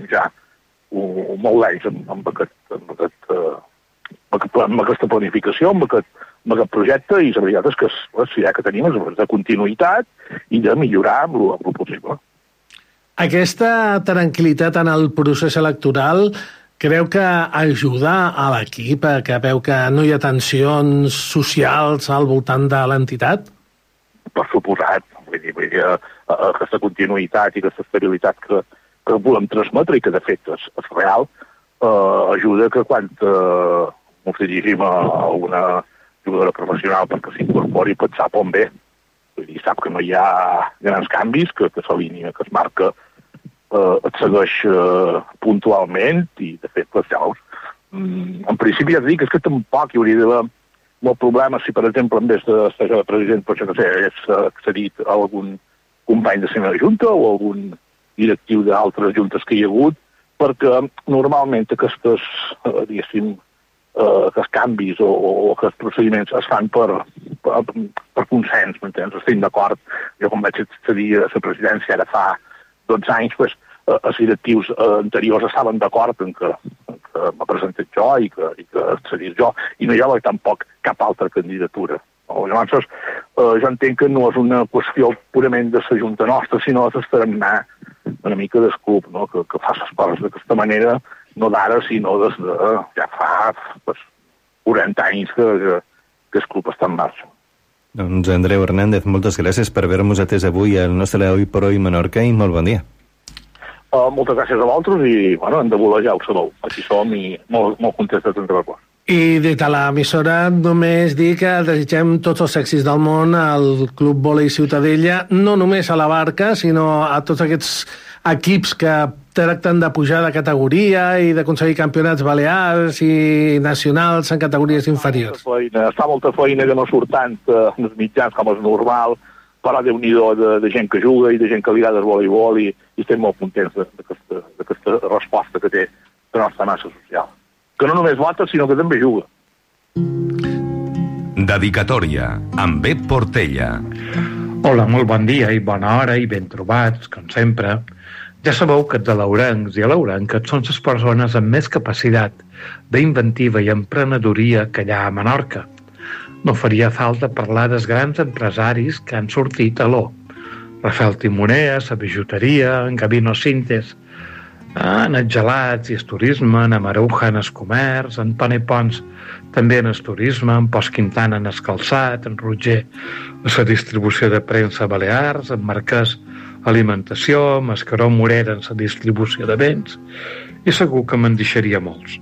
ja molt d'anys amb aquesta planificació, amb aquest projecte, i la veritat és que la idea que tenim és de continuïtat i de millorar amb el possible. Aquesta tranquil·litat en el procés electoral creu que ajuda a l'equip, que veu que no hi ha tensions socials al voltant de l'entitat? Per suposat. Vull dir, aquesta continuïtat i aquesta estabilitat que volem transmetre i que, de fet, és real, ajuda que quan ens dirigim a una jugadora professional perquè s'incorpori, pot sap on ve. Vull dir, sap que no hi ha grans canvis, que la línia que es marca et segueix puntualment i, de fet, les veus. En principi, ja et dic, és que tampoc hi hauria d'haver molt problema si, per exemple, en vez de estar de president, per això que sé, hagués accedit a algun company de la Junta o algun directiu d'altres juntes que hi ha hagut, perquè normalment aquests, diguéssim, aquests canvis o aquests procediments es fan per consens, m'entens? Estem d'acord. Jo, quan vaig accedir a la presidència ara fa 12 anys, els directius anteriors estaven d'acord en que m'ha presentat jo i que accedís jo, i no hi havia tampoc cap altra candidatura. Llavors, jo entenc que no és una qüestió purament de la Junta nostra, sinó de l'estaremnar una mica del club, no? Que fa les coses d'aquesta manera, no d'ara, sinó des de ja fa 40 anys que el club està en marxa. Doncs Andreu Hernández, moltes gràcies per haver-nos atès avui al nostre Hoy por Hoy Menorca i molt bon dia. Moltes gràcies a vosaltres i, bueno, hem de voler, ja ho sabeu. Aquí som i molt contents de tenir-vos. I des de l'emissora només dir que desitgem tots els èxits del món al Club Vòlei Ciutadella, no només a la Barca, sinó a tots aquests equips que tracten de pujar de categoria i d'aconseguir campionats balears i nacionals en categories inferiors. Es fa molta feina que no surt tant en els mitjans com és normal, però Déu-n'hi-do de gent que juga i de gent que li agrada el voleibol i estem molt contents d'aquesta resposta que té la nostra massa social. Que no només vota, sinó que també juga. Dedicatòria, amb Pep Portella. Hola, molt bon dia i bona hora i ben trobats, com sempre. Ja sabeu que els alaurencs i alaurenques són les persones amb més capacitat d'inventiva i emprenedoria que hi ha a Menorca. No faria falta parlar dels grans empresaris que han sortit a l'O. Rafael Timoner, la bijuteria, en Gavino Sintes, en els gelats i el turisme, en Amaruja en el comerç, en Toni Pons també en el turisme, en Pos Quintana en el calçat, en Roger a la distribució de premsa a Balears, en Marquès alimentació, en Mascaró Morera en la distribució de béns, i segur que me'n deixaria molts.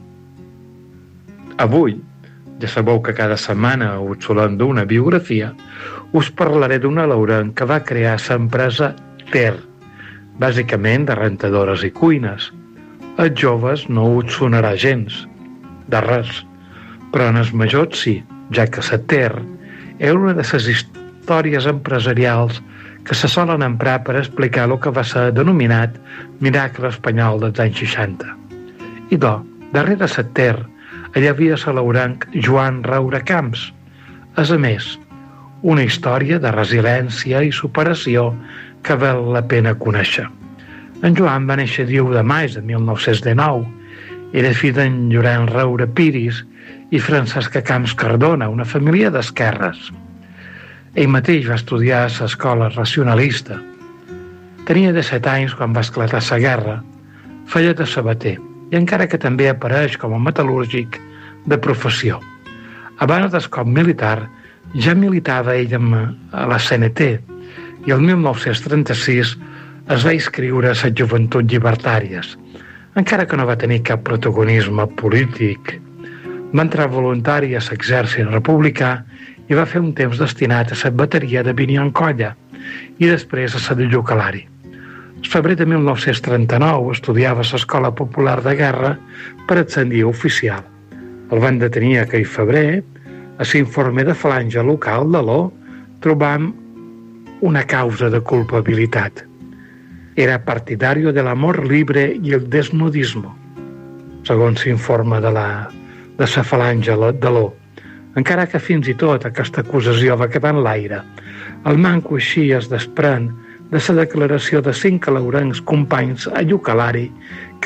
Avui, ja sabeu que cada setmana us solem d'una biografia, us parlaré d'una laurenc que va crear l'empresa Ter, bàsicament de rentadores i cuines. Els joves no us sonarà gens, de res, però en els majors sí, ja que la Ter és una de les històries empresarials que se solen emprar per explicar el que va ser denominat miracle espanyol dels anys 60. I darrere la Ter hi havia la laurenc Joan Raura Camps. És, a més, una història de resiliència i superació que val la pena conèixer. En Joan va néixer el 10 de maig de 1919. Era fill d'en Llorenç Raura Piris i Francesca Camps Cardona, una família d'esquerres. Ell mateix va estudiar a l'escola racionalista. Tenia 17 anys quan va esclatar la guerra. Feia de sabater i encara que també apareix com a metal·lúrgic de professió. Abans del cop militar ja militava ell a la CNT i el 1936 es va inscriure a les Joventuts Llibertàries, encara que no va tenir cap protagonisme polític. Va entrar voluntari a l'exèrcit republicà i va fer un temps destinat a la bateria de Vinyancolla i després a la de Llucalari. El febrer de 1939 estudiava a l'Escola Popular de Guerra per ascendir a oficial. El van detenir aquell febrer a l'informe de falange local de l'O trobant una causa de culpabilitat. Era partidario de l'amor libre i el desnudismo, segons l'informe de la falange de l'O. Encara que fins i tot aquesta acusació va quedar en l'aire, el manco així es desprèn de la declaració de 5 alaurencs companys a Llucalari